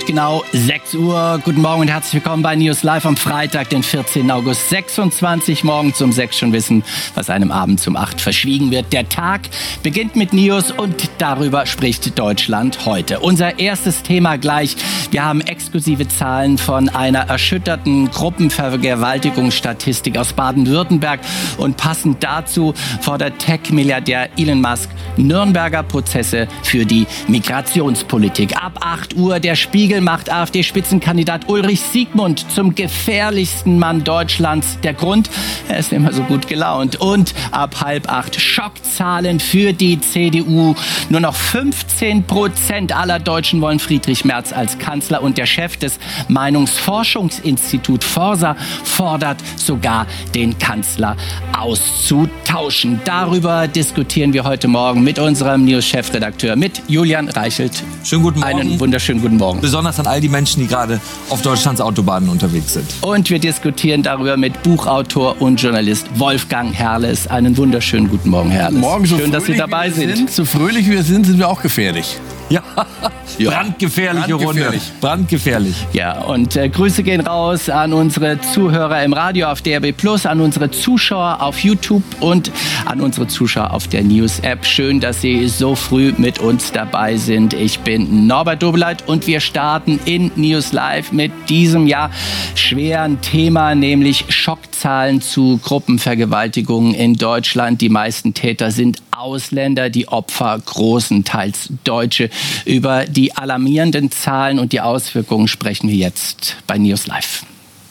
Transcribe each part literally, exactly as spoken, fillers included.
genau sechs Uhr. Guten Morgen und herzlich willkommen bei News Live am Freitag, den vierzehnten August sechsundzwanzig. Morgens um sechs schon wissen, was einem Abend um acht verschwiegen wird. Der Tag beginnt mit News und darüber spricht Deutschland heute. Unser erstes Thema gleich. Wir haben exklusive Zahlen von einer erschütterten Gruppenvergewaltigungsstatistik aus Baden-Württemberg. Und passend dazu fordert Tech-Milliardär Elon Musk Nürnberger Prozesse für die Migrationspolitik. Ab acht Uhr der Spiegel macht AfD-Spitzenkandidat Ulrich Siegmund zum gefährlichsten Mann Deutschlands. Der Grund, er ist immer so gut gelaunt. Und ab halb acht Schockzahlen für die C D U. Nur noch fünfzehn Prozent aller Deutschen wollen Friedrich Merz als Kanzler. Und der Chef des Meinungsforschungsinstituts Forsa fordert sogar, den Kanzler auszutauschen. Darüber diskutieren wir heute Morgen mit unserem News-Chefredakteur, mit Julian Reichelt. Schönen guten Morgen. Einen wunderschönen guten Morgen. Besonders an all die Menschen, die gerade auf Deutschlands Autobahnen unterwegs sind. Und wir diskutieren darüber mit Buchautor und Journalist Wolfgang Herrles. Einen wunderschönen guten Morgen, Herrles. Morgen, so schön, dass Sie dabei sind. sind. So fröhlich wie wir sind, sind wir auch gefährlich. Ja, ja. Brandgefährliche Brandgefährlich. Runde. Brandgefährlich. Ja, und äh, Grüße gehen raus an unsere Zuhörer im Radio auf D R B Plus, an unsere Zuschauer auf YouTube und an unsere Zuschauer auf der News-App. Schön, dass Sie so früh mit uns dabei sind. Ich bin Norbert Dobeleit und wir starten in News Live mit diesem ja schweren Thema, nämlich Schockzahlen zu Gruppenvergewaltigungen in Deutschland. Die meisten Täter sind Ausländer, die Opfer großenteils Deutsche. Über die alarmierenden Zahlen und die Auswirkungen sprechen wir jetzt bei News Live.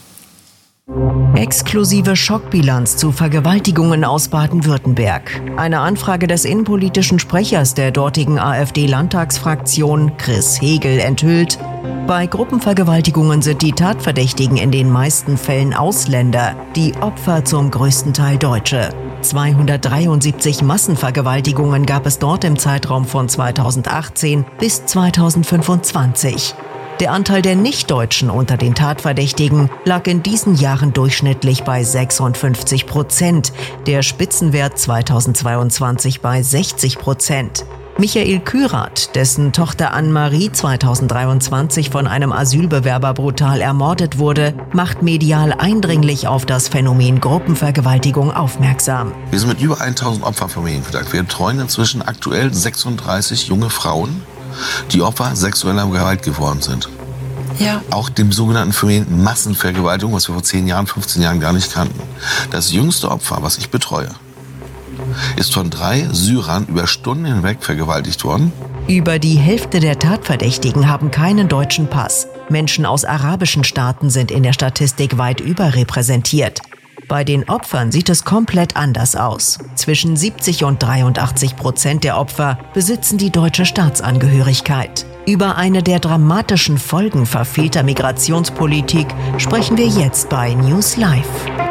Exklusive Schockbilanz zu Vergewaltigungen aus Baden-Württemberg. Eine Anfrage des innenpolitischen Sprechers der dortigen AfD-Landtagsfraktion, Chris Hegel, enthüllt: Bei Gruppenvergewaltigungen sind die Tatverdächtigen in den meisten Fällen Ausländer, die Opfer zum größten Teil Deutsche. zweihundertdreiundsiebzig Massenvergewaltigungen gab es dort im Zeitraum von zweitausendachtzehn bis zweitausendfünfundzwanzig. Der Anteil der Nichtdeutschen unter den Tatverdächtigen lag in diesen Jahren durchschnittlich bei sechsundfünfzig Prozent, der Spitzenwert zweitausendzweiundzwanzig bei sechzig Prozent. Michael Kürath, dessen Tochter Anne-Marie zweitausenddreiundzwanzig von einem Asylbewerber brutal ermordet wurde, macht medial eindringlich auf das Phänomen Gruppenvergewaltigung aufmerksam. Wir sind mit über tausend Opferfamilien kontaktiert. Wir betreuen inzwischen aktuell sechsunddreißig junge Frauen, die Opfer sexueller Gewalt geworden sind. Ja. Auch dem sogenannten Phänomen Massenvergewaltigung, was wir vor zehn Jahren, fünfzehn Jahren gar nicht kannten. Das jüngste Opfer, was ich betreue, ist von drei Syrern über Stunden hinweg vergewaltigt worden. Über die Hälfte der Tatverdächtigen haben keinen deutschen Pass. Menschen aus arabischen Staaten sind in der Statistik weit überrepräsentiert. Bei den Opfern sieht es komplett anders aus. Zwischen siebzig und dreiundachtzig Prozent der Opfer besitzen die deutsche Staatsangehörigkeit. Über eine der dramatischen Folgen verfehlter Migrationspolitik sprechen wir jetzt bei News Live.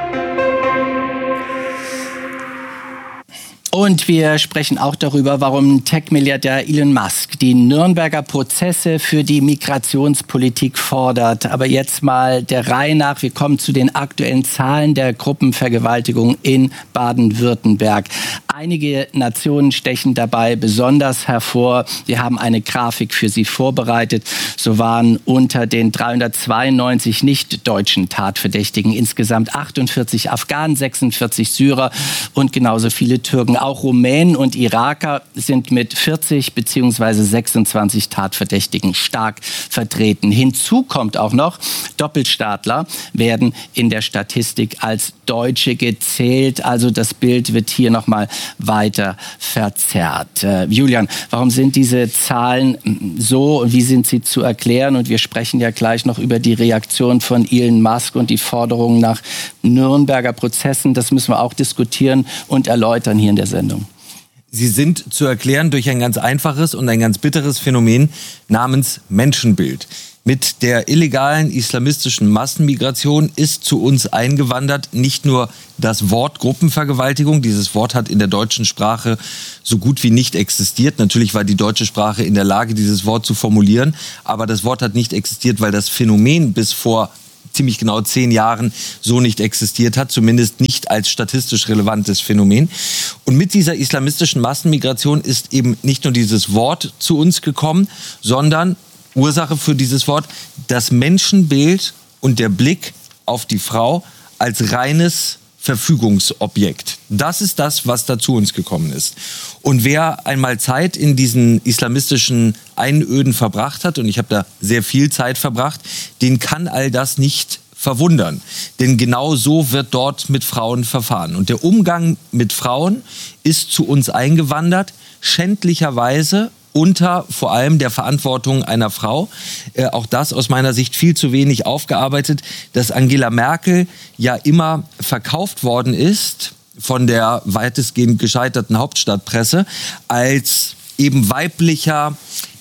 Und wir sprechen auch darüber, warum Tech-Milliardär Elon Musk die Nürnberger Prozesse für die Migrationspolitik fordert. Aber jetzt mal der Reihe nach. Wir kommen zu den aktuellen Zahlen der Gruppenvergewaltigung in Baden-Württemberg. Einige Nationen stechen dabei besonders hervor. Wir haben eine Grafik für Sie vorbereitet. So waren unter den dreihundertzweiundneunzig nicht-deutschen Tatverdächtigen insgesamt achtundvierzig Afghanen, sechsundvierzig Syrer und genauso viele Türken. Auch Rumänen und Iraker sind mit vierzig bzw. sechsundzwanzig Tatverdächtigen stark vertreten. Hinzu kommt auch noch, Doppelstaatler werden in der Statistik als Deutsche gezählt. Also das Bild wird hier nochmal weiter verzerrt. Äh, Julian, warum sind diese Zahlen so und wie sind sie zu erklären? Und wir sprechen ja gleich noch über die Reaktion von Elon Musk und die Forderungen nach Nürnberger Prozessen. Das müssen wir auch diskutieren und erläutern hier in der Sendung. Sie sind zu erklären durch ein ganz einfaches und ein ganz bitteres Phänomen namens Menschenbild. Mit der illegalen islamistischen Massenmigration ist zu uns eingewandert nicht nur das Wort Gruppenvergewaltigung. Dieses Wort hat in der deutschen Sprache so gut wie nicht existiert. Natürlich war die deutsche Sprache in der Lage, dieses Wort zu formulieren. Aber das Wort hat nicht existiert, weil das Phänomen bis vor ziemlich genau zehn Jahren so nicht existiert hat, zumindest nicht als statistisch relevantes Phänomen. Und mit dieser islamistischen Massenmigration ist eben nicht nur dieses Wort zu uns gekommen, sondern Ursache für dieses Wort, das Menschenbild und der Blick auf die Frau als reines Verfügungsobjekt. Das ist das, was da zu uns gekommen ist. Und wer einmal Zeit in diesen islamistischen Einöden verbracht hat, und ich habe da sehr viel Zeit verbracht, den kann all das nicht verwundern. Denn genau so wird dort mit Frauen verfahren. Und der Umgang mit Frauen ist zu uns eingewandert, schändlicherweise unter vor allem der Verantwortung einer Frau. Äh, auch das aus meiner Sicht viel zu wenig aufgearbeitet, dass Angela Merkel ja immer verkauft worden ist von der weitestgehend gescheiterten Hauptstadtpresse als eben weiblicher,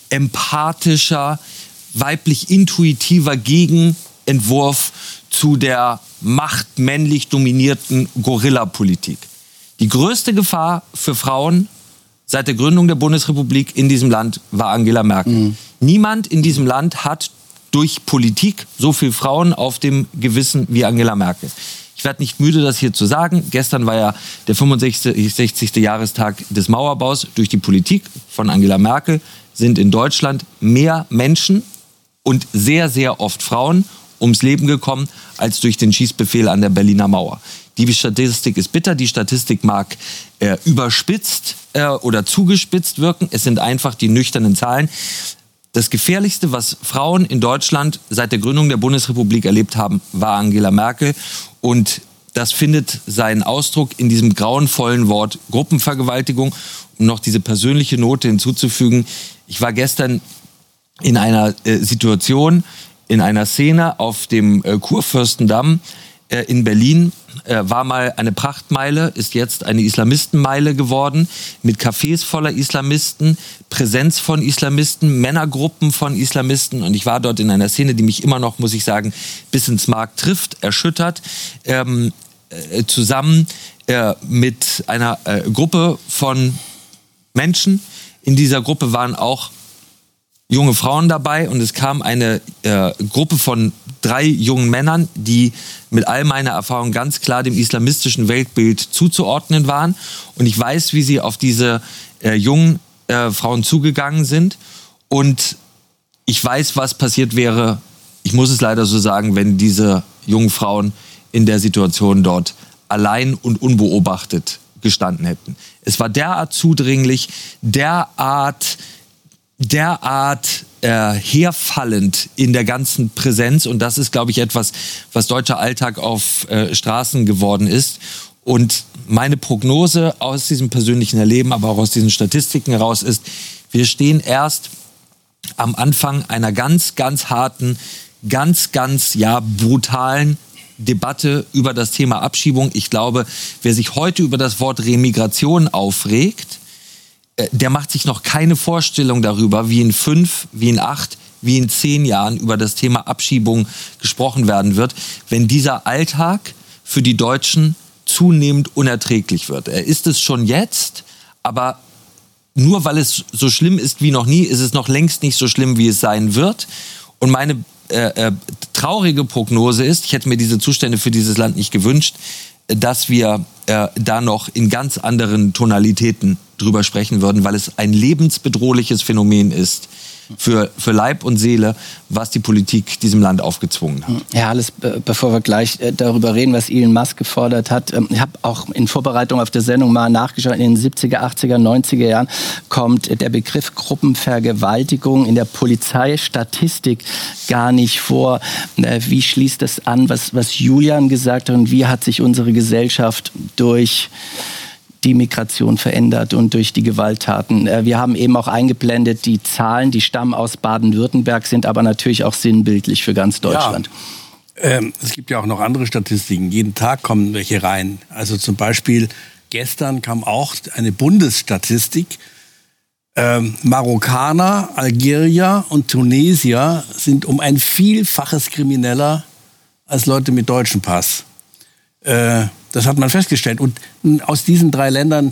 empathischer, weiblich intuitiver Gegenentwurf zu der machtmännlich dominierten Gorilla-Politik. Die größte Gefahr für Frauen seit der Gründung der Bundesrepublik in diesem Land war Angela Merkel. Mhm. Niemand in diesem Land hat durch Politik so viele Frauen auf dem Gewissen wie Angela Merkel. Ich werde nicht müde, das hier zu sagen. Gestern war ja der fünfundsechzigste Jahrestag des Mauerbaus. Durch die Politik von Angela Merkel sind in Deutschland mehr Menschen und sehr, sehr oft Frauen ums Leben gekommen, als durch den Schießbefehl an der Berliner Mauer. Die Statistik ist bitter, die Statistik mag äh, überspitzt äh, oder zugespitzt wirken. Es sind einfach die nüchternen Zahlen. Das Gefährlichste, was Frauen in Deutschland seit der Gründung der Bundesrepublik erlebt haben, war Angela Merkel. Und das findet seinen Ausdruck in diesem grauenvollen Wort Gruppenvergewaltigung. Um noch diese persönliche Note hinzuzufügen, ich war gestern in einer äh, Situation, in einer Szene auf dem äh, Kurfürstendamm äh, in Berlin, äh, war mal eine Prachtmeile, ist jetzt eine Islamistenmeile geworden, mit Cafés voller Islamisten, Präsenz von Islamisten, Männergruppen von Islamisten. Und ich war dort in einer Szene, die mich immer noch, muss ich sagen, bis ins Mark trifft, erschüttert, ähm, äh, zusammen äh, mit einer äh, Gruppe von Menschen. In dieser Gruppe waren auch junge Frauen dabei und es kam eine äh, Gruppe von drei jungen Männern, die mit all meiner Erfahrung ganz klar dem islamistischen Weltbild zuzuordnen waren. Und ich weiß, wie sie auf diese äh, jungen äh, Frauen zugegangen sind. Und ich weiß, was passiert wäre, ich muss es leider so sagen, wenn diese jungen Frauen in der Situation dort allein und unbeobachtet gestanden hätten. Es war derart zudringlich, derart derart äh, herfallend in der ganzen Präsenz. Und das ist, glaube ich, etwas, was deutscher Alltag auf äh, Straßen geworden ist. Und meine Prognose aus diesem persönlichen Erleben, aber auch aus diesen Statistiken heraus ist, wir stehen erst am Anfang einer ganz, ganz harten, ganz, ganz, ja, brutalen Debatte über das Thema Abschiebung. Ich glaube, wer sich heute über das Wort Remigration aufregt, der macht sich noch keine Vorstellung darüber, wie in fünf, wie in acht, wie in zehn Jahren über das Thema Abschiebung gesprochen werden wird, wenn dieser Alltag für die Deutschen zunehmend unerträglich wird. Er ist es schon jetzt, aber nur weil es so schlimm ist wie noch nie, ist es noch längst nicht so schlimm, wie es sein wird. Und meine äh, äh, traurige Prognose ist, ich hätte mir diese Zustände für dieses Land nicht gewünscht, dass wir äh, da noch in ganz anderen Tonalitäten drüber sprechen würden, weil es ein lebensbedrohliches Phänomen ist für, für Leib und Seele, was die Politik diesem Land aufgezwungen hat. Ja, alles, bevor wir gleich darüber reden, was Elon Musk gefordert hat. Ich habe auch in Vorbereitung auf der Sendung mal nachgeschaut. In den siebziger, achtziger, neunziger Jahren kommt der Begriff Gruppenvergewaltigung in der Polizeistatistik gar nicht vor. Wie schließt das an, was, was Julian gesagt hat, und wie hat sich unsere Gesellschaft durch die Migration verändert und durch die Gewalttaten? Wir haben eben auch eingeblendet, die Zahlen, die stammen aus Baden-Württemberg, sind aber natürlich auch sinnbildlich für ganz Deutschland. Ja, ähm, es gibt ja auch noch andere Statistiken. Jeden Tag kommen welche rein. Also zum Beispiel gestern kam auch eine Bundesstatistik. Ähm, Marokkaner, Algerier und Tunesier sind um ein Vielfaches krimineller als Leute mit deutschem Pass. Äh, Das hat man festgestellt. Und aus diesen drei Ländern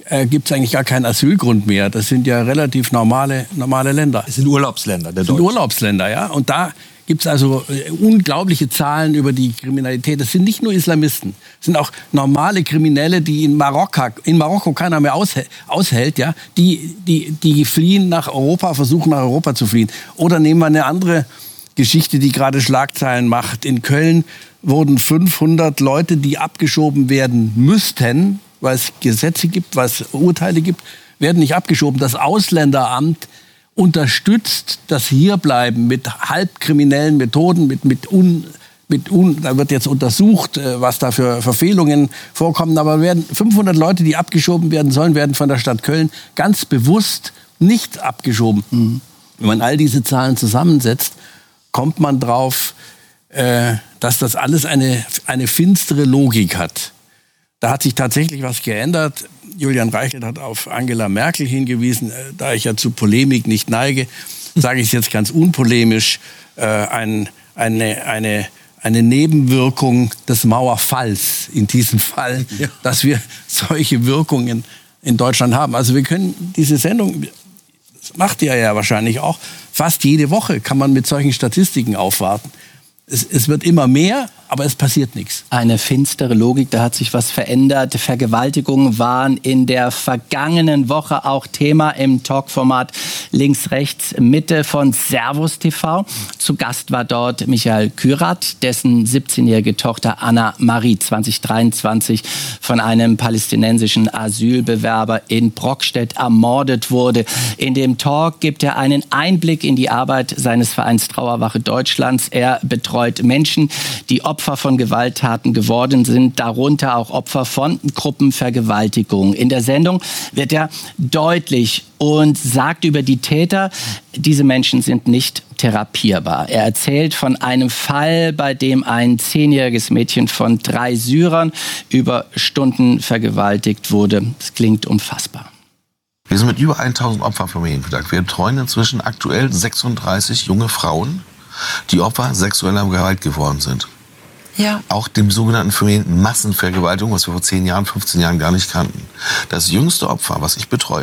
äh, gibt es eigentlich gar keinen Asylgrund mehr. Das sind ja relativ normale, normale Länder. Es sind Urlaubsländer, der Das sind Urlaubsländer, ja. Und da gibt es also äh, unglaubliche Zahlen über die Kriminalität. Das sind nicht nur Islamisten, das sind auch normale Kriminelle, die in Marokko, in Marokko keiner mehr aushält, aushält, ja. Die, die, die fliehen nach Europa, versuchen nach Europa zu fliehen. Oder nehmen wir eine andere Geschichte, die gerade Schlagzeilen macht. In Köln wurden fünfhundert Leute, die abgeschoben werden müssten, weil es Gesetze gibt, weil es Urteile gibt, werden nicht abgeschoben. Das Ausländeramt unterstützt das Hierbleiben mit halbkriminellen Methoden, mit, mit un, mit un, da wird jetzt untersucht, was da für Verfehlungen vorkommen. Aber werden fünfhundert Leute, die abgeschoben werden sollen, werden von der Stadt Köln ganz bewusst nicht abgeschoben. Mhm. Wenn man all diese Zahlen zusammensetzt, kommt man drauf, äh, dass das alles eine, eine finstere Logik hat. Da hat sich tatsächlich was geändert. Julian Reichelt hat auf Angela Merkel hingewiesen. Da ich ja zu Polemik nicht neige, sage ich es jetzt ganz unpolemisch. Äh, ein, eine, eine, eine Nebenwirkung des Mauerfalls in diesem Fall, ja. dass wir solche Wirkungen in Deutschland haben. Also wir können diese Sendung, das macht ihr ja wahrscheinlich auch, fast jede Woche kann man mit solchen Statistiken aufwarten. Es, es wird immer mehr, aber es passiert nichts. Eine finstere Logik, da hat sich was verändert. Vergewaltigungen waren in der vergangenen Woche auch Thema im Talkformat Links, Rechts, Mitte von Servus T V. Zu Gast war dort Michael Kürat, dessen siebzehnjährige Tochter Anna-Marie zwanzig dreiundzwanzig von einem palästinensischen Asylbewerber in Brockstedt ermordet wurde. In dem Talk gibt er einen Einblick in die Arbeit seines Vereins Trauerwache Deutschlands. Er betreut Menschen, die Opfer von Gewalttaten geworden sind, darunter auch Opfer von Gruppenvergewaltigungen. In der Sendung wird er deutlich und sagt über die Täter, diese Menschen sind nicht therapierbar. Er erzählt von einem Fall, bei dem ein zehnjähriges Mädchen von drei Syrern über Stunden vergewaltigt wurde. Das klingt unfassbar. Wir sind mit über tausend Opferfamilien kontaktiert. Wir betreuen inzwischen aktuell sechsunddreißig junge Frauen, die Opfer sexueller Gewalt geworden sind. Ja. Auch dem sogenannten Phänomen Massenvergewaltigung, was wir vor zehn Jahren, fünfzehn Jahren gar nicht kannten. Das jüngste Opfer, was ich betreue,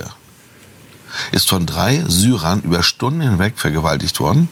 ist von drei Syrern über Stunden hinweg vergewaltigt worden.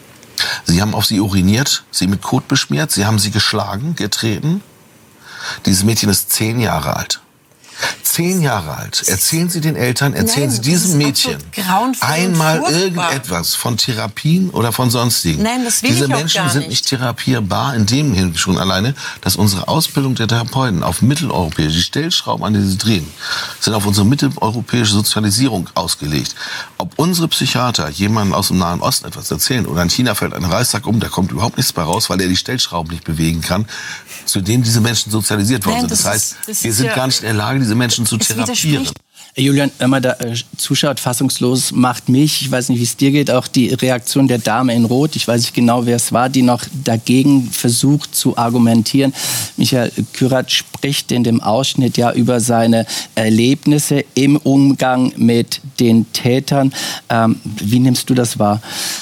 Sie haben auf sie uriniert, sie mit Kot beschmiert, sie haben sie geschlagen, getreten. Dieses Mädchen ist zehn Jahre alt. Zehn Jahre alt. Erzählen Sie den Eltern, erzählen Nein, Sie diesem Mädchen einmal irgendetwas von Therapien oder von sonstigen. Nein, das will Diese ich auch Menschen gar sind nicht. nicht therapierbar in dem hin schon alleine, dass unsere Ausbildung der Therapeuten auf mitteleuropäische, die Stellschrauben, an denen sie drehen, sind auf unsere mitteleuropäische Sozialisierung ausgelegt. Ob unsere Psychiater jemanden aus dem Nahen Osten etwas erzählen oder in China fällt ein Reissack um, da kommt überhaupt nichts bei raus, weil er die Stellschrauben nicht bewegen kann, zu denen diese Menschen sozialisiert worden Nein, sind. Das, das heißt, ist, das wir sind ja, gar nicht in der Lage, diese Menschen zu therapieren. Julian, wenn man da äh, zuschaut, fassungslos macht mich, ich weiß nicht, wie es dir geht, auch die Reaktion der Dame in Rot, ich weiß nicht genau, wer es war, die noch dagegen versucht zu argumentieren. Michael Kürat spricht in dem Ausschnitt ja über seine Erlebnisse im Umgang mit den Tätern. Ähm, wie nimmst du das wahr?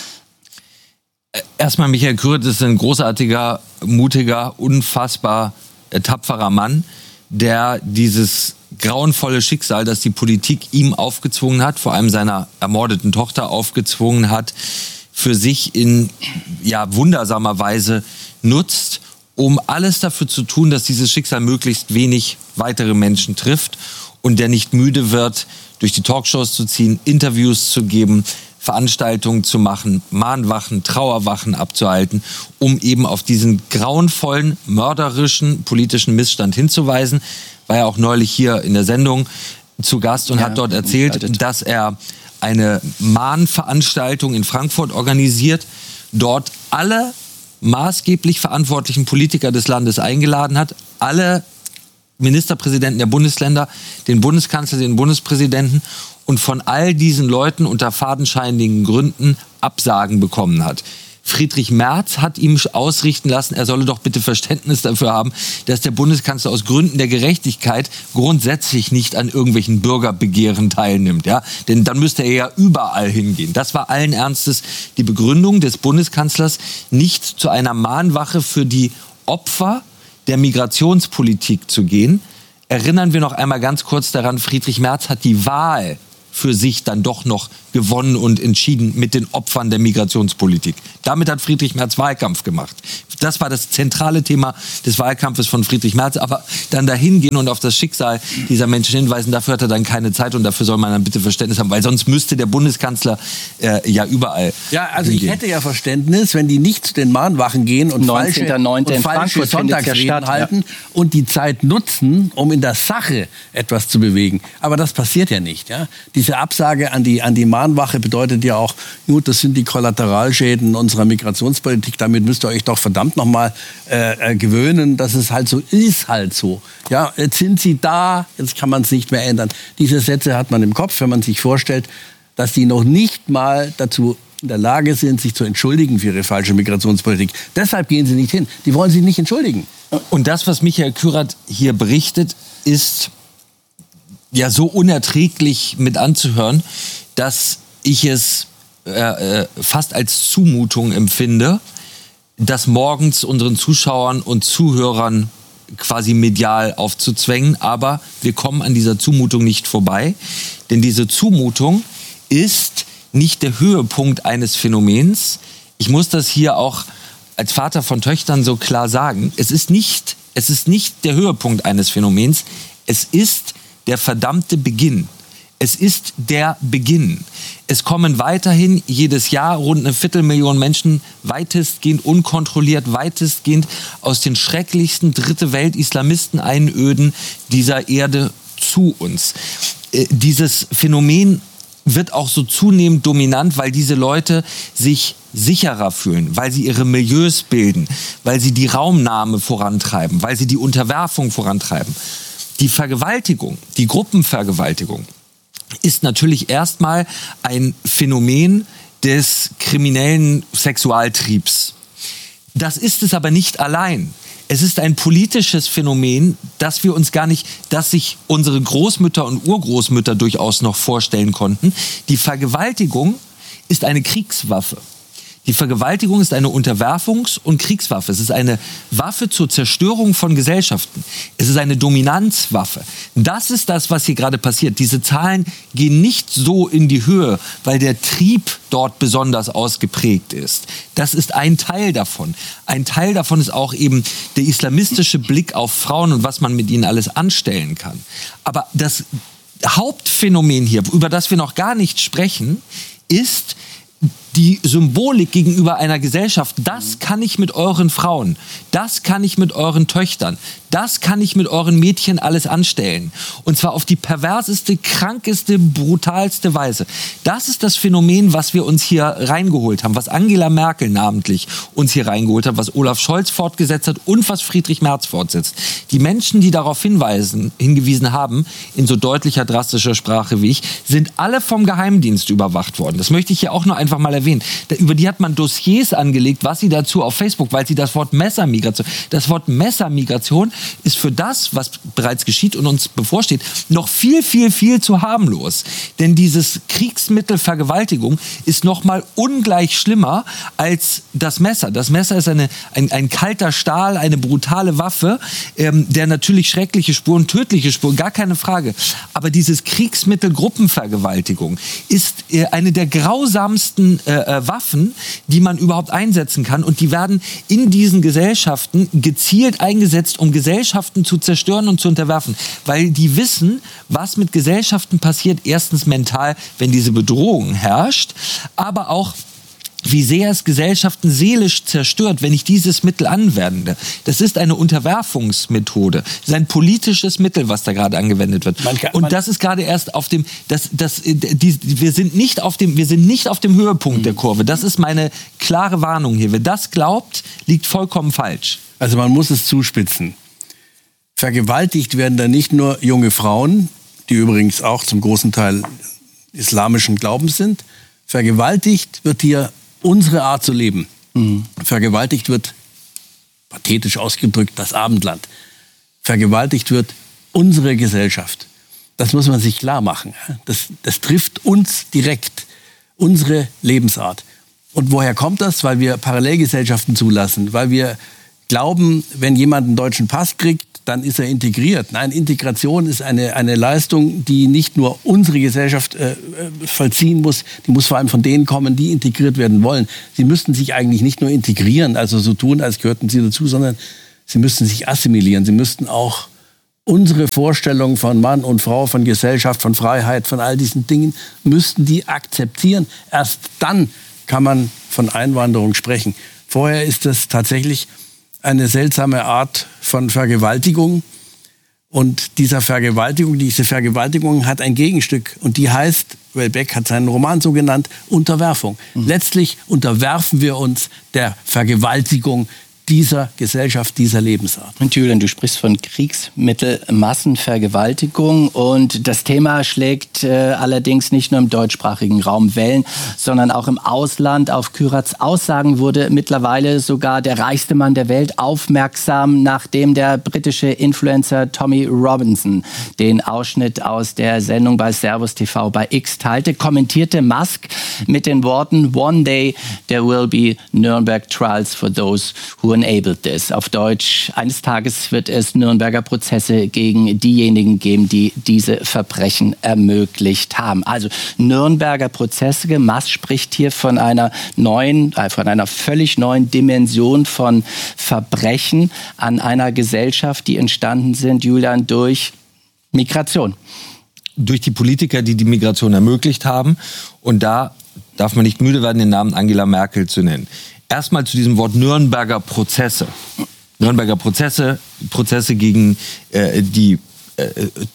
Erstmal, Michael Kürat ist ein großartiger, mutiger, unfassbar äh, tapferer Mann, der dieses grauenvolle Schicksal, das die Politik ihm aufgezwungen hat, vor allem seiner ermordeten Tochter aufgezwungen hat, für sich in ja, wundersamer Weise nutzt, um alles dafür zu tun, dass dieses Schicksal möglichst wenig weitere Menschen trifft und der nicht müde wird, durch die Talkshows zu ziehen, Interviews zu geben, Veranstaltungen zu machen, Mahnwachen, Trauerwachen abzuhalten, um eben auf diesen grauenvollen, mörderischen politischen Missstand hinzuweisen. War ja auch neulich hier in der Sendung zu Gast und ja, hat dort erzählt, dass er eine Mahnveranstaltung in Frankfurt organisiert, dort alle maßgeblich verantwortlichen Politiker des Landes eingeladen hat, alle Ministerpräsidenten der Bundesländer, den Bundeskanzler, den Bundespräsidenten und von all diesen Leuten unter fadenscheinigen Gründen Absagen bekommen hat. Friedrich Merz hat ihm ausrichten lassen, er solle doch bitte Verständnis dafür haben, dass der Bundeskanzler aus Gründen der Gerechtigkeit grundsätzlich nicht an irgendwelchen Bürgerbegehren teilnimmt. Ja? Denn dann müsste er ja überall hingehen. Das war allen Ernstes die Begründung des Bundeskanzlers, nicht zu einer Mahnwache für die Opfer der Migrationspolitik zu gehen. erinnern wir noch einmal ganz kurz daran, Friedrich Merz hat die Wahl für sich dann doch noch gewonnen und entschieden mit den Opfern der Migrationspolitik. Damit hat Friedrich Merz Wahlkampf gemacht. Das war das zentrale Thema des Wahlkampfes von Friedrich Merz. Aber dann dahin gehen und auf das Schicksal dieser Menschen hinweisen, dafür hat er dann keine Zeit und dafür soll man dann bitte Verständnis haben, weil sonst müsste der Bundeskanzler äh, ja überall Ja, also hingehen. ich hätte ja Verständnis, wenn die nicht zu den Mahnwachen gehen und falsche, und falsche Sonntagsreden ja halten ja. und die Zeit nutzen, um in der Sache etwas zu bewegen. Aber das passiert ja nicht. Ja? Diese Absage an die, an die Mahnwache bedeutet ja auch, gut, das sind die Kollateralschäden unserer Migrationspolitik, damit müsst ihr euch doch verdammt noch mal äh, äh, gewöhnen, dass es halt so ist, halt so. Ja, jetzt sind sie da, jetzt kann man es nicht mehr ändern. Diese Sätze hat man im Kopf, wenn man sich vorstellt, dass die noch nicht mal dazu in der Lage sind, sich zu entschuldigen für ihre falsche Migrationspolitik. Deshalb gehen sie nicht hin. Die wollen sich nicht entschuldigen. Und das, was Michael Kürath hier berichtet, ist ja so unerträglich mit anzuhören, dass ich es äh, äh, fast als Zumutung empfinde, das morgens unseren Zuschauern und Zuhörern quasi medial aufzuzwängen. Aber wir kommen an dieser Zumutung nicht vorbei. Denn diese Zumutung ist nicht der Höhepunkt eines Phänomens. Ich muss das hier auch als Vater von Töchtern so klar sagen. Es ist nicht, es ist nicht der Höhepunkt eines Phänomens. Es ist der verdammte Beginn. Es ist der Beginn. Es kommen weiterhin jedes Jahr rund eine Viertelmillion Menschen weitestgehend unkontrolliert, weitestgehend aus den schrecklichsten dritte Welt-Islamisten-Einöden dieser Erde zu uns. Äh, dieses Phänomen wird auch so zunehmend dominant, weil diese Leute sich sicherer fühlen, weil sie ihre Milieus bilden, weil sie die Raumnahme vorantreiben, weil sie die Unterwerfung vorantreiben. Die Vergewaltigung, die Gruppenvergewaltigung, ist natürlich erstmal ein Phänomen des kriminellen Sexualtriebs. Das ist es aber nicht allein. Es ist ein politisches Phänomen, das wir uns gar nicht, das sich unsere Großmütter und Urgroßmütter durchaus noch vorstellen konnten. Die Vergewaltigung ist eine Kriegswaffe. Die Vergewaltigung ist eine Unterwerfungs- und Kriegswaffe. Es ist eine Waffe zur Zerstörung von Gesellschaften. Es ist eine Dominanzwaffe. Das ist das, was hier gerade passiert. Diese Zahlen gehen nicht so in die Höhe, weil der Trieb dort besonders ausgeprägt ist. Das ist ein Teil davon. Ein Teil davon ist auch eben der islamistische Blick auf Frauen und was man mit ihnen alles anstellen kann. Aber das Hauptphänomen hier, über das wir noch gar nicht sprechen, ist die Symbolik gegenüber einer Gesellschaft. Das kann ich mit euren Frauen, das kann ich mit euren Töchtern, das kann ich mit euren Mädchen alles anstellen. Und zwar auf die perverseste, krankeste, brutalste Weise. Das ist das Phänomen, was wir uns hier reingeholt haben, was Angela Merkel namentlich uns hier reingeholt hat, was Olaf Scholz fortgesetzt hat und was Friedrich Merz fortsetzt. Die Menschen, die darauf hinweisen, hingewiesen haben, in so deutlicher, drastischer Sprache wie ich, sind alle vom Geheimdienst überwacht worden. Das möchte ich hier auch nur einfach mal erwähnen. Über die hat man Dossiers angelegt, was sie dazu auf Facebook, weil sie das Wort Messermigration, das Wort Messermigration ist für das, was bereits geschieht und uns bevorsteht, noch viel, viel, viel zu harmlos. Denn dieses Kriegsmittel Vergewaltigung ist noch mal ungleich schlimmer als das Messer. Das Messer ist eine, ein, ein kalter Stahl, eine brutale Waffe, ähm, der natürlich schreckliche Spuren, tödliche Spuren, gar keine Frage. Aber dieses Kriegsmittel Gruppenvergewaltigung ist äh, eine der grausamsten äh, Waffen, die man überhaupt einsetzen kann. Und die werden in diesen Gesellschaften gezielt eingesetzt, um Gesellschaften zu zerstören und zu unterwerfen. Weil die wissen, was mit Gesellschaften passiert. Erstens mental, wenn diese Bedrohung herrscht, aber auch wie sehr es Gesellschaften seelisch zerstört, wenn ich dieses Mittel anwende. Das ist eine Unterwerfungsmethode. Das ist ein politisches Mittel, was da gerade angewendet wird. Man kann, man Und das ist gerade erst auf dem, das, das, die, wir sind nicht auf dem, wir sind nicht auf dem Höhepunkt mhm. der Kurve. Das ist meine klare Warnung hier. Wer das glaubt, liegt vollkommen falsch. Also man muss es zuspitzen. Vergewaltigt werden da nicht nur junge Frauen, die übrigens auch zum großen Teil islamischen Glaubens sind. Vergewaltigt wird hier unsere Art zu leben. Mhm. Vergewaltigt wird, pathetisch ausgedrückt, das Abendland. Vergewaltigt wird unsere Gesellschaft. Das muss man sich klar machen. Das, das trifft uns direkt, unsere Lebensart. Und woher kommt das? Weil wir Parallelgesellschaften zulassen, weil wir glauben, wenn jemand einen deutschen Pass kriegt, dann ist er integriert. Nein, Integration ist eine, eine Leistung, die nicht nur unsere Gesellschaft äh, vollziehen muss, die muss vor allem von denen kommen, die integriert werden wollen. Sie müssten sich eigentlich nicht nur integrieren, also so tun, als gehörten sie dazu, sondern sie müssten sich assimilieren. Sie müssten auch unsere Vorstellung von Mann und Frau, von Gesellschaft, von Freiheit, von all diesen Dingen, müssten die akzeptieren. Erst dann kann man von Einwanderung sprechen. Vorher ist das tatsächlich eine seltsame Art von Vergewaltigung. Und dieser Vergewaltigung, diese Vergewaltigung hat ein Gegenstück. Und die heißt, Houellebecq hat seinen Roman so genannt, Unterwerfung. Mhm. Letztlich unterwerfen wir uns der Vergewaltigung dieser Gesellschaft, dieser Lebensart. Und Julian, du sprichst von Kriegsmittel-Massenvergewaltigung und das Thema schlägt äh, allerdings nicht nur im deutschsprachigen Raum Wellen, sondern auch im Ausland. Auf Kürats Aussagen wurde mittlerweile sogar der reichste Mann der Welt aufmerksam, nachdem der britische Influencer Tommy Robinson den Ausschnitt aus der Sendung bei Servus T V bei X teilte, kommentierte Musk mit den Worten "One day there will be Nuremberg trials for those who enabled this." Auf Deutsch, eines Tages wird es Nürnberger Prozesse gegen diejenigen geben, die diese Verbrechen ermöglicht haben. Also Nürnberger Prozesse. Musk spricht hier von einer neuen, äh, von einer völlig neuen Dimension von Verbrechen an einer Gesellschaft, die entstanden sind, Julian, durch Migration. Durch die Politiker, die die Migration ermöglicht haben. Und da darf man nicht müde werden, den Namen Angela Merkel zu nennen. Erstmal zu diesem Wort Nürnberger Prozesse. Nürnberger Prozesse, Prozesse gegen äh, die äh,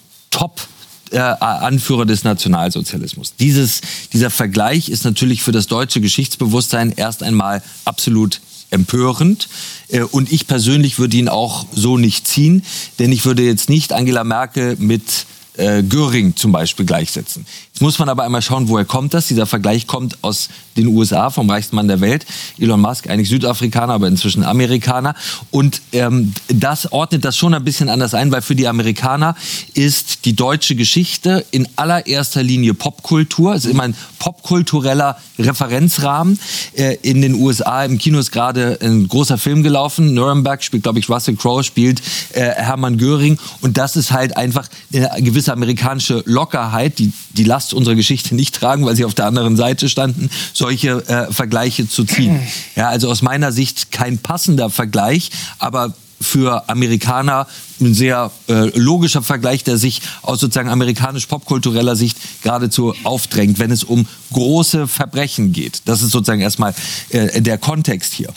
Top-Anführer äh, des Nationalsozialismus. Dieses, dieser Vergleich ist natürlich für das deutsche Geschichtsbewusstsein erst einmal absolut empörend. Äh, und ich persönlich würde ihn auch so nicht ziehen, denn ich würde jetzt nicht Angela Merkel mit äh, Göring zum Beispiel gleichsetzen. Jetzt muss man aber einmal schauen, woher kommt das? Dieser Vergleich kommt aus den U S A, vom reichsten Mann der Welt. Elon Musk, eigentlich Südafrikaner, aber inzwischen Amerikaner. Und ähm, das ordnet das schon ein bisschen anders ein, weil für die Amerikaner ist die deutsche Geschichte in allererster Linie Popkultur. Es ist immer ein popkultureller Referenzrahmen. Äh, in den U S A im Kino ist gerade ein großer Film gelaufen. Nuremberg spielt, glaube ich, Russell Crowe, spielt äh, Hermann Göring. Und das ist halt einfach eine gewisse amerikanische Lockerheit, die die Last unserer Geschichte nicht tragen, weil sie auf der anderen Seite standen, solche äh, Vergleiche zu ziehen. Ja, also aus meiner Sicht kein passender Vergleich, aber für Amerikaner ein sehr äh, logischer Vergleich, der sich aus sozusagen amerikanisch-popkultureller Sicht geradezu aufdrängt, wenn es um große Verbrechen geht. Das ist sozusagen erstmal äh, der Kontext hier.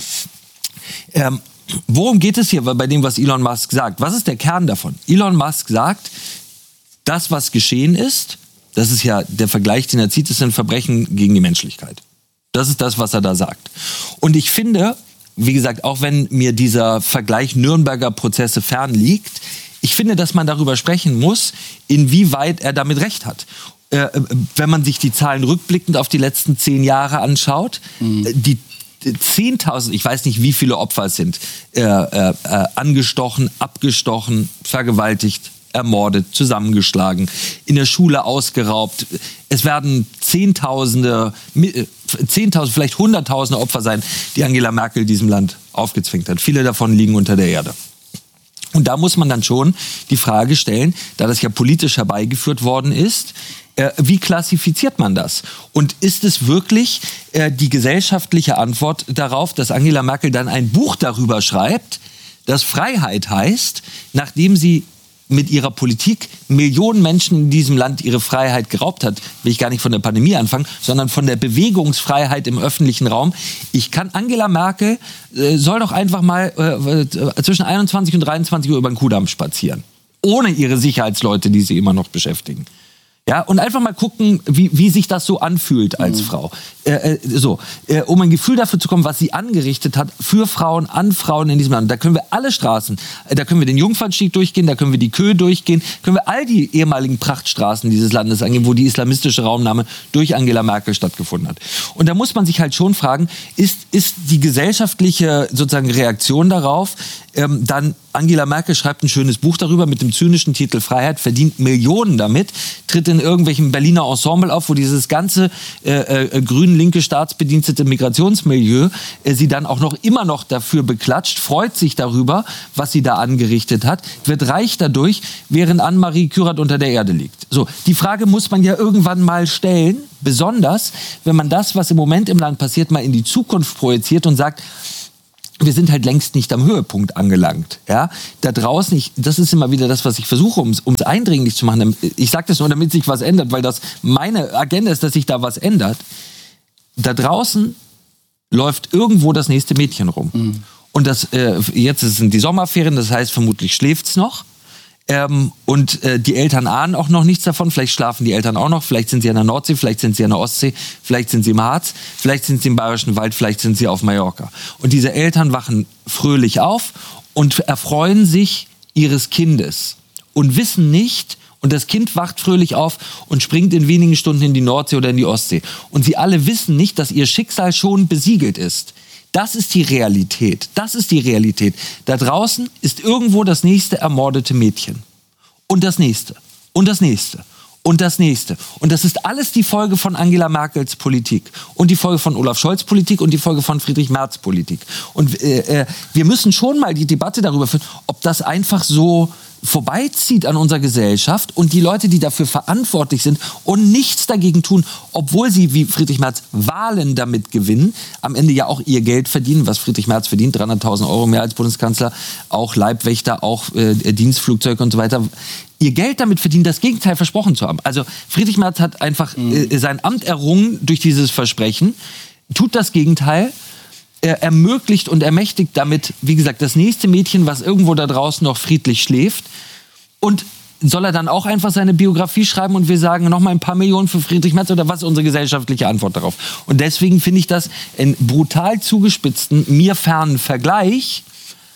Ähm, worum geht es hier bei dem, was Elon Musk sagt? Was ist der Kern davon? Elon Musk sagt, das, was geschehen ist, das ist ja der Vergleich, den er zieht, ist ein Verbrechen gegen die Menschlichkeit. Das ist das, was er da sagt. Und ich finde, wie gesagt, auch wenn mir dieser Vergleich Nürnberger Prozesse fern liegt, ich finde, dass man darüber sprechen muss, inwieweit er damit recht hat. Äh, wenn man sich die Zahlen rückblickend auf die letzten zehn Jahre anschaut, mhm. die zehntausend, ich weiß nicht, wie viele Opfer es sind, äh, äh, angestochen, abgestochen, vergewaltigt, ermordet, zusammengeschlagen, in der Schule ausgeraubt. Es werden Zehntausende, Zehntausende, vielleicht Hunderttausende Opfer sein, die Angela Merkel diesem Land aufgezwingt hat. Viele davon liegen unter der Erde. Und da muss man dann schon die Frage stellen, da das ja politisch herbeigeführt worden ist, äh, wie klassifiziert man das? Und ist es wirklich äh, die gesellschaftliche Antwort darauf, dass Angela Merkel dann ein Buch darüber schreibt, das Freiheit heißt, nachdem sie mit ihrer Politik Millionen Menschen in diesem Land ihre Freiheit geraubt hat, will ich gar nicht von der Pandemie anfangen, sondern von der Bewegungsfreiheit im öffentlichen Raum. Ich kann Angela Merkel, äh, soll doch einfach mal äh, zwischen einundzwanzig und dreiundzwanzig Uhr über den Kudamm spazieren. Ohne ihre Sicherheitsleute, die sie immer noch beschäftigen. Ja, und einfach mal gucken, wie, wie sich das so anfühlt als mhm. Frau. Äh, so, äh, um ein Gefühl dafür zu kommen, was sie angerichtet hat für Frauen, an Frauen in diesem Land. Da können wir alle Straßen, äh, da können wir den Jungfernstieg durchgehen, da können wir die Köhe durchgehen, können wir all die ehemaligen Prachtstraßen dieses Landes angehen, wo die islamistische Raumnahme durch Angela Merkel stattgefunden hat. Und da muss man sich halt schon fragen, ist, ist die gesellschaftliche sozusagen Reaktion darauf, ähm, dann Angela Merkel schreibt ein schönes Buch darüber mit dem zynischen Titel Freiheit, verdient Millionen damit, tritt in irgendwelchen Berliner Ensemble auf, wo dieses ganze äh, äh, grüne grün linke Staatsbedienstete Migrationsmilieu äh, sie dann auch noch immer noch dafür beklatscht, freut sich darüber, was sie da angerichtet hat, wird reich dadurch, während Annemarie Kürat unter der Erde liegt. So, die Frage muss man ja irgendwann mal stellen, besonders wenn man das, was im Moment im Land passiert, mal in die Zukunft projiziert und sagt, wir sind halt längst nicht am Höhepunkt angelangt. Ja? Da draußen, ich, das ist immer wieder das, was ich versuche, um es eindringlich zu machen. Ich sage das nur, damit sich was ändert, weil das meine Agenda ist, dass sich da was ändert. Da draußen läuft irgendwo das nächste Mädchen rum. Mhm. Und das, äh, jetzt sind die Sommerferien, das heißt, vermutlich schläft's noch. Ähm, und äh, die Eltern ahnen auch noch nichts davon. Vielleicht schlafen die Eltern auch noch. Vielleicht sind sie an der Nordsee, vielleicht sind sie an der Ostsee, vielleicht sind sie im Harz, vielleicht sind sie im Bayerischen Wald, vielleicht sind sie auf Mallorca. Und diese Eltern wachen fröhlich auf und erfreuen sich ihres Kindes und wissen nicht, und das Kind wacht fröhlich auf und springt in wenigen Stunden in die Nordsee oder in die Ostsee. Und sie alle wissen nicht, dass ihr Schicksal schon besiegelt ist. Das ist die Realität. Das ist die Realität. Da draußen ist irgendwo das nächste ermordete Mädchen. Und das nächste. Und das nächste. Und das nächste. Und das ist alles die Folge von Angela Merkels Politik. Und die Folge von Olaf Scholz Politik und die Folge von Friedrich Merz Politik. Und äh, wir müssen schon mal die Debatte darüber führen, ob das einfach so vorbeizieht an unserer Gesellschaft und die Leute, die dafür verantwortlich sind und nichts dagegen tun, obwohl sie, wie Friedrich Merz, Wahlen damit gewinnen, am Ende ja auch ihr Geld verdienen, was Friedrich Merz verdient, dreihunderttausend Euro mehr als Bundeskanzler, auch Leibwächter, auch äh, Dienstflugzeuge und so weiter, ihr Geld damit verdienen, das Gegenteil versprochen zu haben. Also Friedrich Merz hat einfach äh, sein Amt errungen durch dieses Versprechen, tut das Gegenteil, er ermöglicht und ermächtigt damit, wie gesagt, das nächste Mädchen, was irgendwo da draußen noch friedlich schläft. Und soll er dann auch einfach seine Biografie schreiben und wir sagen, noch mal ein paar Millionen für Friedrich Merz, oder was ist unsere gesellschaftliche Antwort darauf? Und deswegen finde ich das einen brutal zugespitzten, mir fernen Vergleich.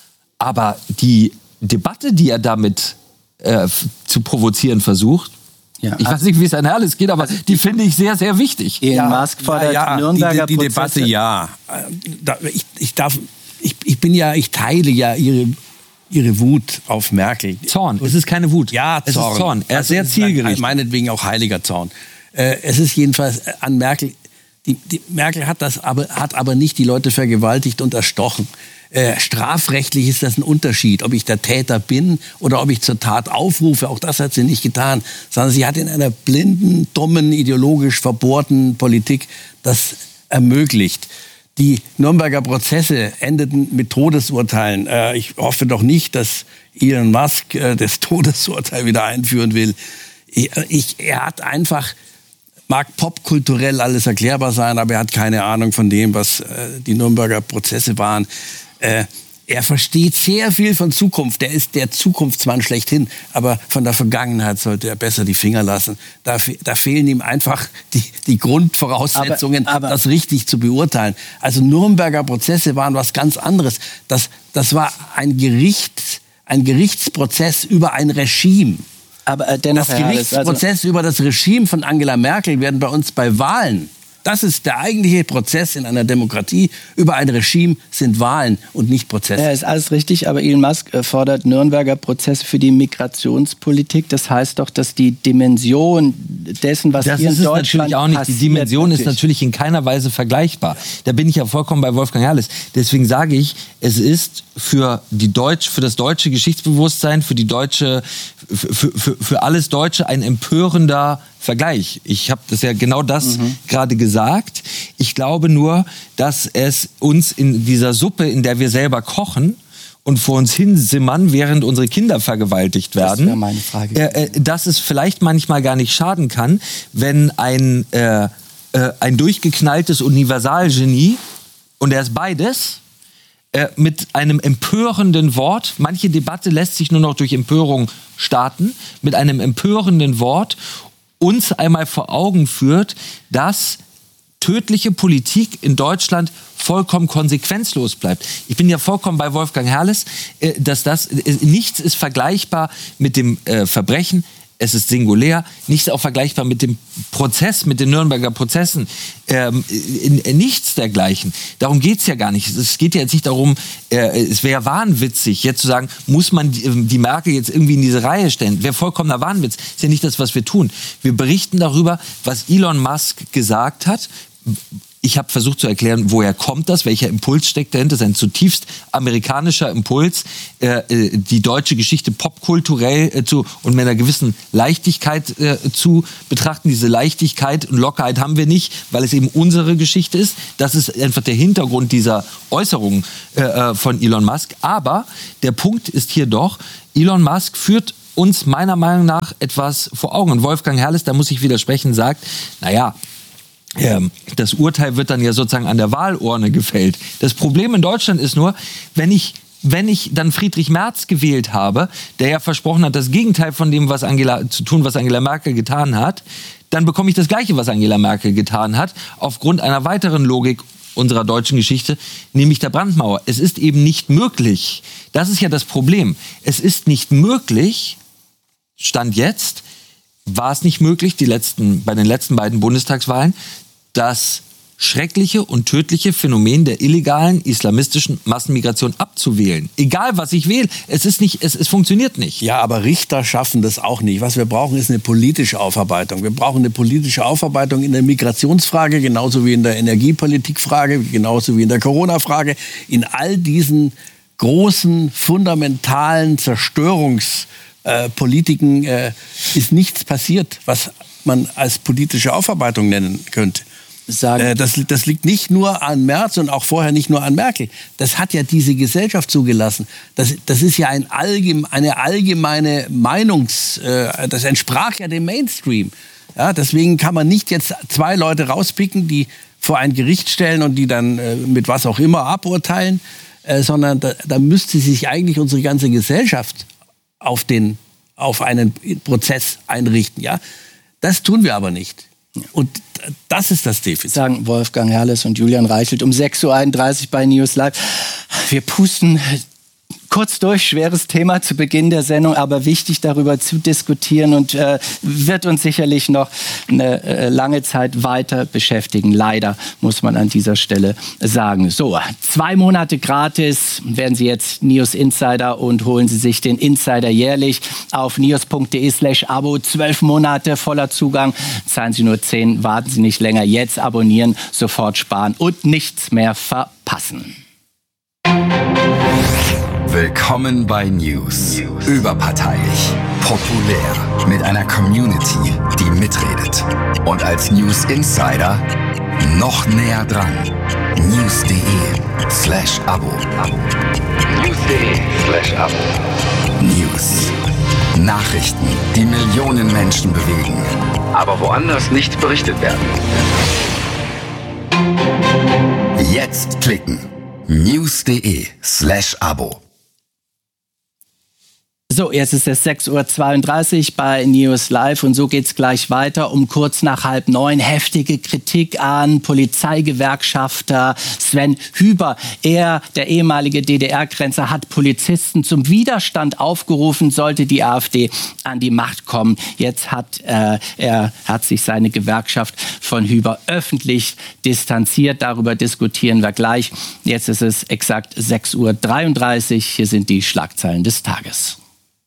Aber die Debatte, die er damit äh, zu provozieren versucht, ja. Ich weiß nicht, wie es an Herrles geht, aber die finde ich sehr, sehr wichtig. Elon ja, Musk fordert ja, ja, Nürnberger die, die Debatte, ja. Ich, ich, darf, ich, ich bin ja, ich teile ja ihre, ihre Wut auf Merkel. Zorn, es ist keine Wut. Ja, Zorn. Es ist Zorn. Er ist also, sehr zielgerichtet. Meinetwegen auch heiliger Zorn. Äh, es ist jedenfalls an Merkel, die, die Merkel hat das aber, hat aber nicht die Leute vergewaltigt und erstochen. Äh, strafrechtlich ist das ein Unterschied, ob ich der Täter bin oder ob ich zur Tat aufrufe. Auch das hat sie nicht getan, sondern sie hat in einer blinden, dummen, ideologisch verbohrten Politik das ermöglicht. Die Nürnberger Prozesse endeten mit Todesurteilen. Äh, ich hoffe doch nicht, dass Elon Musk äh, das Todesurteil wieder einführen will. Ich, ich, er hat einfach, mag popkulturell alles erklärbar sein, aber er hat keine Ahnung von dem, was äh, die Nürnberger Prozesse waren. Äh, er versteht sehr viel von Zukunft. Er ist der Zukunftsmann schlechthin. Aber von der Vergangenheit sollte er besser die Finger lassen. Da, da fehlen ihm einfach die, die Grundvoraussetzungen, aber, aber das richtig zu beurteilen. Also Nürnberger Prozesse waren was ganz anderes. Das, das war ein Gericht, ein Gerichtsprozess über ein Regime. Aber äh, dennoch, das Gerichtsprozess also über das Regime von Angela Merkel werden bei uns bei Wahlen. Das ist der eigentliche Prozess in einer Demokratie. Über ein Regime sind Wahlen und nicht Prozesse. Ja, ist alles richtig, aber Elon Musk fordert Nürnberger Prozesse für die Migrationspolitik. Das heißt doch, dass die Dimension dessen, was das hier in ist Deutschland natürlich auch nicht. passiert, Die Dimension natürlich. ist natürlich in keiner Weise vergleichbar. Da bin ich ja vollkommen bei Wolfgang Herrles. Deswegen sage ich, es ist für die Deutsch, für das deutsche Geschichtsbewusstsein, für die deutsche, für, für, für alles Deutsche ein empörender Vergleich. Ich habe das ja genau das mhm. gerade gesagt. Ich glaube nur, dass es uns in dieser Suppe, in der wir selber kochen und vor uns hinsimmern, während unsere Kinder vergewaltigt werden, das wäre meine Frage. Äh, äh, dass es vielleicht manchmal gar nicht schaden kann, wenn ein, äh, äh, ein durchgeknalltes Universalgenie, und er ist beides, äh, mit einem empörenden Wort, manche Debatte lässt sich nur noch durch Empörung starten, mit einem empörenden Wort uns einmal vor Augen führt, dass tödliche Politik in Deutschland vollkommen konsequenzlos bleibt. Ich bin ja vollkommen bei Wolfgang Herrles, dass das, nichts ist vergleichbar mit dem Verbrechen, es ist singulär, nichts auch vergleichbar mit dem Prozess, mit den Nürnberger Prozessen, ähm, nichts dergleichen. Darum geht's ja gar nicht. Es geht ja jetzt nicht darum, äh, es wäre wahnwitzig, jetzt zu sagen, muss man die, die Merkel jetzt irgendwie in diese Reihe stellen. Wäre vollkommener Wahnwitz. Ist ja nicht das, was wir tun. Wir berichten darüber, was Elon Musk gesagt hat, Ich habe versucht zu erklären, woher kommt das, welcher Impuls steckt dahinter. Das ist ein zutiefst amerikanischer Impuls, äh, die deutsche Geschichte popkulturell äh, zu und mit einer gewissen Leichtigkeit äh, zu betrachten. Diese Leichtigkeit und Lockerheit haben wir nicht, weil es eben unsere Geschichte ist. Das ist einfach der Hintergrund dieser Äußerungen äh, von Elon Musk. Aber der Punkt ist hier doch, Elon Musk führt uns meiner Meinung nach etwas vor Augen. Und Wolfgang Herrles, da muss ich widersprechen, sagt, naja, das Urteil wird dann ja sozusagen an der Wahlurne gefällt. Das Problem in Deutschland ist nur, wenn ich, wenn ich dann Friedrich Merz gewählt habe, der ja versprochen hat, das Gegenteil von dem was Angela, zu tun, was Angela Merkel getan hat, dann bekomme ich das Gleiche, was Angela Merkel getan hat, aufgrund einer weiteren Logik unserer deutschen Geschichte, nämlich der Brandmauer. Es ist eben nicht möglich, das ist ja das Problem, es ist nicht möglich, Stand jetzt, war es nicht möglich, die letzten, bei den letzten beiden Bundestagswahlen, das schreckliche und tödliche Phänomen der illegalen islamistischen Massenmigration abzuwählen. Egal, was ich wähle, es ist nicht, es, es funktioniert nicht. Ja, aber Richter schaffen das auch nicht. Was wir brauchen, ist eine politische Aufarbeitung. Wir brauchen eine politische Aufarbeitung in der Migrationsfrage, genauso wie in der Energiepolitikfrage, genauso wie in der Corona-Frage. In all diesen großen, fundamentalen Zerstörungspolitiken äh, ist nichts passiert, was man als politische Aufarbeitung nennen könnte. Sagen. Das, das liegt nicht nur an Merz und auch vorher nicht nur an Merkel. Das hat ja diese Gesellschaft zugelassen. Das, das ist ja ein allgeme, eine allgemeine Meinungs... Äh, das entsprach ja dem Mainstream. Ja, deswegen kann man nicht jetzt zwei Leute rauspicken, die vor ein Gericht stellen und die dann äh, mit was auch immer aburteilen, äh, sondern da, da müsste sich eigentlich unsere ganze Gesellschaft auf, den, auf einen Prozess einrichten. Ja? Das tun wir aber nicht. Und das ist das Defizit. Sagen Wolfgang Herrles und Julian Reichelt um sechs Uhr einunddreißig bei News Live. Wir pusten kurz durch, schweres Thema zu Beginn der Sendung, aber wichtig darüber zu diskutieren und äh, wird uns sicherlich noch eine äh, lange Zeit weiter beschäftigen. Leider muss man an dieser Stelle sagen. So, zwei Monate gratis werden Sie jetzt News Insider und holen Sie sich den Insider jährlich auf news.de slash Abo. Zwölf Monate voller Zugang. Zahlen Sie nur zehn, warten Sie nicht länger. Jetzt abonnieren, sofort sparen und nichts mehr verpassen. Willkommen bei News. Überparteilich, populär, mit einer Community, die mitredet. Und als News Insider noch näher dran. News.de slash Abo. News.de slash Abo. News. Nachrichten, die Millionen Menschen bewegen. Aber woanders nicht berichtet werden. Jetzt klicken. News.de slash Abo. So, jetzt ist es sechs Uhr zweiunddreißig bei News Live und so geht's gleich weiter. Um kurz nach halb neun heftige Kritik an Polizeigewerkschafter Sven Hüber. Er, der ehemalige D D R-Grenzer, hat Polizisten zum Widerstand aufgerufen, sollte die AfD an die Macht kommen. Jetzt hat äh, er hat sich seine Gewerkschaft von Hüber öffentlich distanziert. Darüber diskutieren wir gleich. Jetzt ist es exakt sechs Uhr dreiunddreißig. Hier sind die Schlagzeilen des Tages.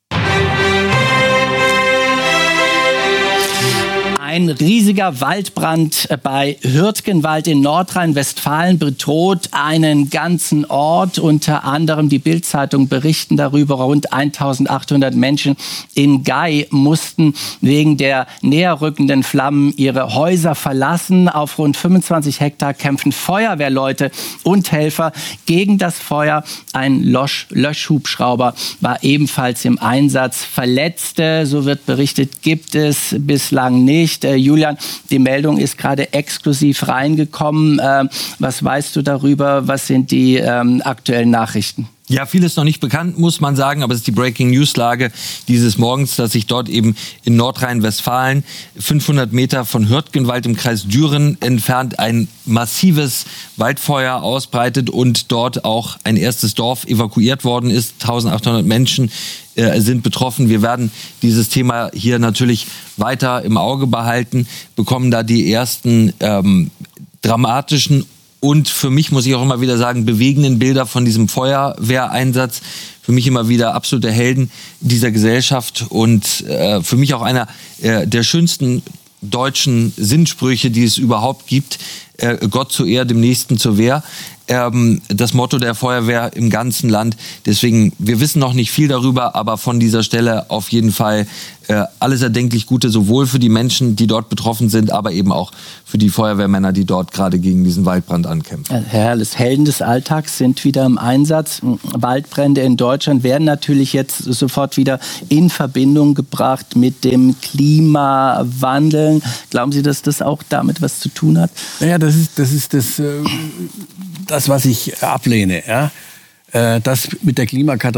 Ein riesiger Waldbrand bei Hürtgenwald in Nordrhein-Westfalen bedroht einen ganzen Ort. Unter anderem die Bild-Zeitung berichten darüber. Rund eintausendachthundert Menschen in Gay mussten wegen der näherrückenden Flammen ihre Häuser verlassen. Auf rund fünfundzwanzig Hektar kämpfen Feuerwehrleute und Helfer gegen das Feuer. Ein Lösch- Löschhubschrauber war ebenfalls im Einsatz. Verletzte, so wird berichtet, gibt es bislang nicht. Äh, Julian, die Meldung ist gerade exklusiv reingekommen. Äh, was weißt du darüber? Was sind die ähm, aktuellen Nachrichten? Ja, vieles noch nicht bekannt, muss man sagen, aber es ist die Breaking-News-Lage dieses Morgens, dass sich dort eben in Nordrhein-Westfalen, fünfhundert Meter von Hürtgenwald im Kreis Düren entfernt, ein massives Waldfeuer ausbreitet und dort auch ein erstes Dorf evakuiert worden ist. eintausendachthundert Menschen äh, sind betroffen. Wir werden dieses Thema hier natürlich weiter im Auge behalten, bekommen da die ersten ähm, dramatischen und für mich, muss ich auch immer wieder sagen, bewegenden Bilder von diesem Feuerwehreinsatz. Für mich immer wieder absolute Helden dieser Gesellschaft und äh, für mich auch einer äh, der schönsten deutschen Sinnsprüche, die es überhaupt gibt. Äh, Gott zur Ehre, dem Nächsten zur Wehr. Ähm, das Motto der Feuerwehr im ganzen Land. Deswegen, wir wissen noch nicht viel darüber, aber von dieser Stelle auf jeden Fall äh, alles erdenklich Gute, sowohl für die Menschen, die dort betroffen sind, aber eben auch für die Feuerwehrmänner, die dort gerade gegen diesen Waldbrand ankämpfen. Herr Herles, Helden des Alltags sind wieder im Einsatz. Waldbrände in Deutschland werden natürlich jetzt sofort wieder in Verbindung gebracht mit dem Klimawandel. Glauben Sie, dass das auch damit was zu tun hat? Naja, das ist das, ist das, äh, das was ich ablehne. Ja? Äh, das mit der Klimakatastrophe